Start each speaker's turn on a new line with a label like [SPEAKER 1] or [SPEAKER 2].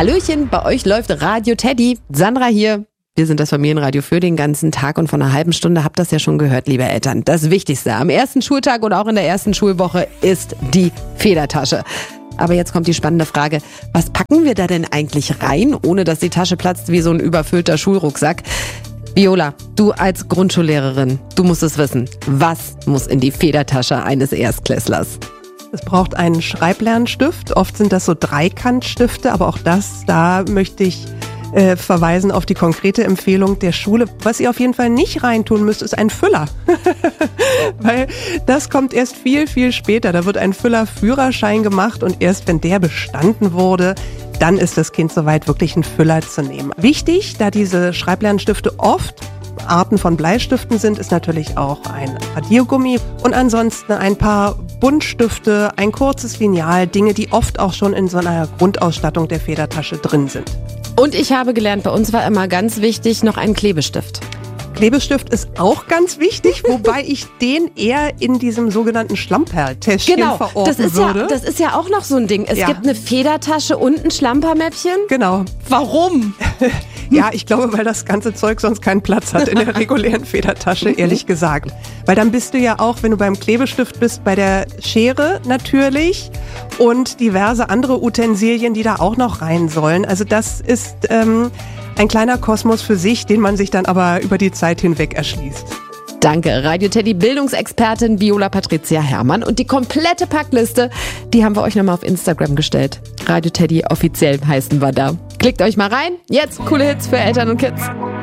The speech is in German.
[SPEAKER 1] Hallöchen, bei euch läuft Radio Teddy. Sandra hier. Wir sind das Familienradio für den ganzen Tag und vor einer halben Stunde habt ihr das ja schon gehört, liebe Eltern. Das Wichtigste am ersten Schultag und auch in der ersten Schulwoche ist die Federtasche. Aber jetzt kommt die spannende Frage, was packen wir da denn eigentlich rein, ohne dass die Tasche platzt wie so ein überfüllter Schulrucksack? Viola, du als Grundschullehrerin, du musst es wissen. Was muss in die Federtasche eines Erstklässlers?
[SPEAKER 2] Es braucht einen Schreiblernstift. Oft sind das so Dreikantstifte, aber auch da möchte ich verweisen auf die konkrete Empfehlung der Schule. Was ihr auf jeden Fall nicht reintun müsst, ist ein Füller. Weil das kommt erst viel, viel später. Da wird ein Füller-Führerschein gemacht und erst wenn der bestanden wurde, dann ist das Kind soweit, wirklich einen Füller zu nehmen. Wichtig, da diese Schreiblernstifte oft Arten von Bleistiften sind, ist natürlich auch ein Radiergummi und ansonsten ein paar Buntstifte, ein kurzes Lineal, Dinge, die oft auch schon in so einer Grundausstattung der Federtasche drin sind.
[SPEAKER 1] Und ich habe gelernt, bei uns war immer ganz wichtig, noch ein Klebestift.
[SPEAKER 2] Klebestift ist auch ganz wichtig, wobei ich den eher in diesem sogenannten Schlamperltäschchen verorten würde.
[SPEAKER 1] Ja, das ist ja auch noch so ein Ding. Es gibt eine Federtasche und ein Schlampermäppchen.
[SPEAKER 2] Genau.
[SPEAKER 1] Warum?
[SPEAKER 2] Ja, ich glaube, weil das ganze Zeug sonst keinen Platz hat in der regulären Federtasche, ehrlich gesagt. Weil dann bist du ja auch, wenn du beim Klebestift bist, bei der Schere natürlich und diverse andere Utensilien, die da auch noch rein sollen. Also das ist ein kleiner Kosmos für sich, den man sich dann aber über die Zeit hinweg erschließt.
[SPEAKER 1] Danke, Radio Teddy Bildungsexpertin Viola Patricia Herrmann. Und die komplette Packliste, die haben wir euch nochmal auf Instagram gestellt. Radio Teddy offiziell heißen wir da. Klickt euch mal rein. Jetzt coole Hits für Eltern und Kids.